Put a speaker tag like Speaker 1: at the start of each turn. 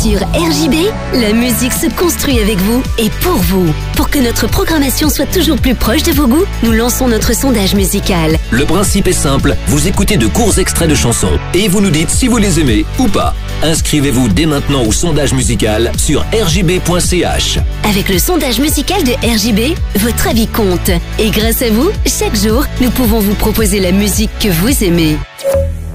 Speaker 1: Sur RJB, la musique se construit avec vous et pour vous. Pour que notre programmation soit toujours plus proche de vos goûts, nous lançons notre sondage musical.
Speaker 2: Le principe est simple, vous écoutez de courts extraits de chansons et vous nous dites si vous les aimez ou pas. Inscrivez-vous dès maintenant au sondage musical sur rjb.ch.
Speaker 1: Avec le sondage musical de RJB, votre avis compte. Et grâce à vous, chaque jour, nous pouvons vous proposer la musique que vous aimez.